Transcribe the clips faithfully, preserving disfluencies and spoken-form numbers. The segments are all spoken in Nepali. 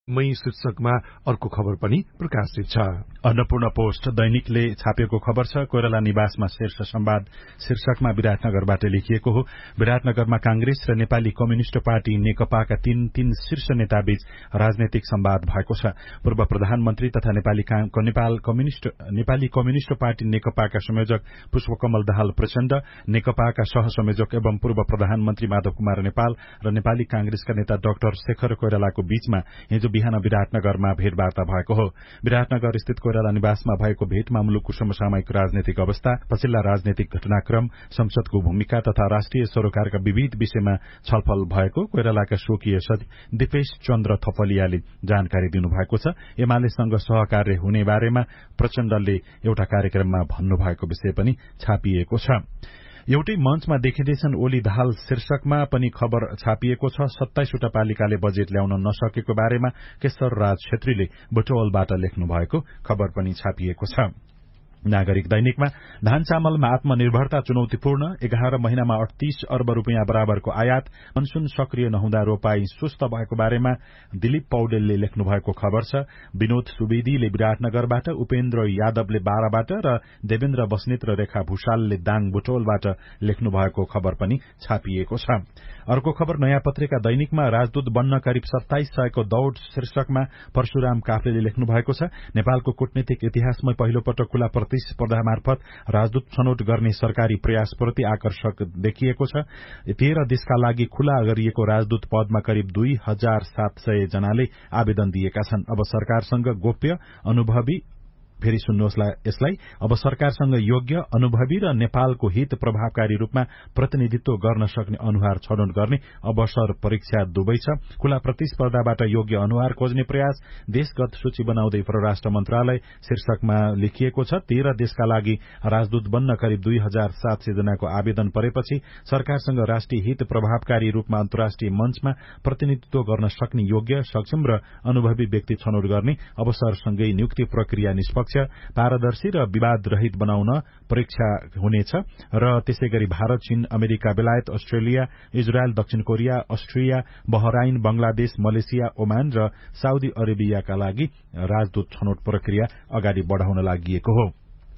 मै शीर्षकमा अर्को खबर पनि प्रकाशित छ। अन्नपूर्ण पोस्ट दैनिकले छापेको खबर छ कोइराला निवासमा शीर्ष संवाद शीर्षकमा विराटनगरबाट लेखिएको हो। विराटनगरमा कांग्रेस र नेपाली कम्युनिष्ट पार्टी नेकपाका तीन तीन शीर्ष नेताबीच राजनैतिक संवाद भएको छ। पूर्व प्रधानमन्त्री तथा Nepali Nepal communist Nepali communist party नेकपाका संयोजक पुष्पकमल दाहाल प्रचण्ड, नेकपाका सहसंयोजक एवं पूर्व प्रधानमन्त्री माधव कुमार नेपाल र नेपाली कांग्रेसका नेता डाक्टर शेखर कोइरालाको बीचमा हिजो बिहान विराटनगरमा भेटवार्ता भएको हो। विराटनगर स्थित कोइराला निवासमा भएको भेटमा मुलुकको समसामयिक राजनैतिक अवस्था, पछिल्ला राजनैतिक घटनाक्रम, संसदको भूमिका तथा राष्ट्रिय सरोकारका विविध विषयमा छलफल भएको कोइरालाका स्वकीय सचिव दिपेश चन्द्र थपलियाले जानकारी दिनुभएको छ। एमालेसँग सहकार्य हुने बारेमा प्रचण्डले एउटा कार्यक्रममा भन्नुभएको विषय पनि छापिएको छ। एउटै मञ्चमा देखिँदैछन् ओली दाहाल शीर्षकमा पनि खबर छापिएको छ। सत्ताइसवटा पालिकाले बजेट ल्याउन नसकेको बारेमा केशर राज छेत्रीले बुटवलबाट लेख्नु भएको खबर पनि छापिएको छ। नागरिक दैनिकमा धान चामलमा आत्मनिर्भरता चुनौतीपूर्ण, एघार महिनामा अडतीस अर्ब रूपियाँ बराबरको आयात, मनसून सक्रिय नहुँदा रोपाई सुस्त भएको बारेमा दिलीप पौडेलले लेख्नु भएको खबर छ। विनोद सुवेदीले विराटनगरबाट, उपेन्द्र यादवले बाराबाट र देवेन्द्र बस्नेत र रेखा भूषालले दाङ बुटवलबाट लेख्नु भएको खबर पनि छापिएको छ। अर्को खबर नयाँ पत्रिका दैनिकमा राजदूत बन्न करिब सत्ताइस सयको दौड़ शीर्षकमा परशुराम काफ्लेले लेख्नु भएको छ। नेपालको कूटनीतिक इतिहासमै पहिलो पटक खुला प्रतिस्पर्धा मार्फत राजदूत छनौट गर्ने सरकारी प्रयासप्रति आकर्षक देखिएको छ। तेह्र देशका लागि खुला गरिएको राजदूत पदमा करिब दुई हजार सात सय जनाले आवेदन दिएका छन्। अब सरकारसँग गोप्य, अनुभवी फेरि सुन्नुहोस् यसलाई अब सरकारसँग योग्य, अनुभवी र नेपालको हित प्रभावकारी रूपमा प्रतिनिधित्व गर्न सक्ने अनुहार छनौट गर्ने अवसर परीक्षा दुवै छ। खुला प्रतिस्पर्धाबाट योग्य अनुहार खोज्ने प्रयास, देशगत सूची बनाउँदै परराष्ट्र मन्त्रालय शीर्षकमा लेखिएको छ। तेह्र देशका लागि राजदूत बन्न करिब दुई हजार सात सय जनाको आवेदन परेपछि सरकारसँग राष्ट्रिय हित प्रभावकारी रूपमा अन्तर्राष्ट्रिय मञ्चमा प्रतिनिधित्व गर्न सक्ने योग्य, सक्षम र अनुभवी व्यक्ति छनौट गर्ने अवसरसँगै नियुक्ति प्रक्रिया निष्पक्ष, पारदर्शी र विवाद रहित बनाउन परीक्षा हुनेछ र त्यसै गरी भारत, चीन, अमेरिका, बेलायत, अस्ट्रेलिया, इजरायल, दक्षिण Korea, Austria, Bahrain, Bangladesh, Malaysia, Oman र साउदी अरेबियाका लागि राजदूत छनौट प्रक्रिया अगाडि बढ़ाउन लागि हो।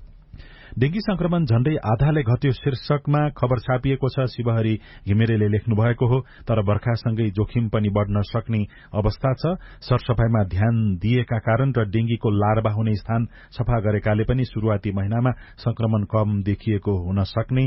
डेंगी संक्रमण झण्डै आधाले घट्यो शीर्षकमा खबर छापिएको छ। शिवहरी घिमिरेले लेख्नु भएको हो। तर बर्खासँगै जोखिम पनि बढ़न सक्ने अवस्था छ। सरसफाईमा ध्यान दिएका कारण र डेंगीको लार्वा हुने स्थान सफा गरेकाले पनि शुरूआती महिनामा संक्रमण कम देखिएको हुन सक्ने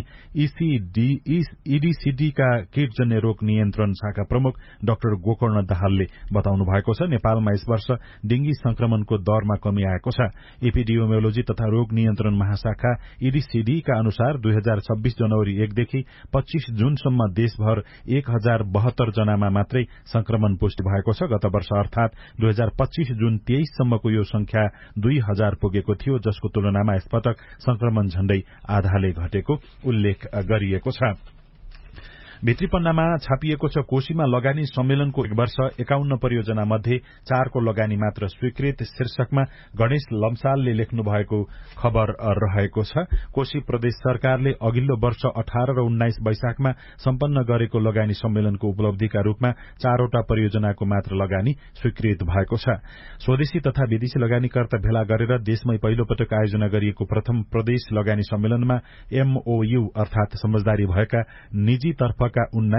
ईडीसीडीका कीटजन्य रोग नियन्त्रण शाखा प्रमुख डाक्टर गोकर्ण दाहालले बताउनु भएको छ। नेपालमा यस वर्ष डेंगी संक्रमणको दरमा कमी आएको छ। एपिडियोमियोलोजी तथा रोग नियन्त्रण महाशाखा ईडीसीडीका अनुसार दुई हजार छब्बीस जनवरी एकदेखि पच्चीस जूनसम्म देशभर एक हजार बहत्तर जनामा मात्रै संक्रमण पुष्टि भएको छ। गत वर्ष अर्थात दुई हजार पच्चीस जून तेइससम्मको यो संख्या दुई हजार पुगेको थियो, जसको तुलनामा यसपटक संक्रमण झण्डै आधाले घटेको उल्लेख गरिएको छ। भित्री पन्नामा छापिएको छ। कोशीमा लगानी सम्मेलनको एक वर्ष एकाउन्न परियोजना मध्ये चारको लगानी मात्र स्वीकृत शीर्षकमा गणेश लम्सालले लेख्नु भएको खबर रहेको छ। कोशी प्रदेश सरकारले अघिल्लो वर्ष अठार र उन्नाइस वैशाखमा सम्पन्न गरेको लगानी सम्मेलनको उपलब्धिका रूपमा चारवटा परियोजनाको मात्र लगानी स्वीकृत भएको छ। स्वदेशी तथा विदेशी लगानीकर्ता भेला गरेर देशमै पहिलो पटक आयोजना गरिएको प्रथम प्रदेश लगानी सम्मेलनमा एमओयू अर्थात समझदारी भएका निजी तर्फ का उन्नाइस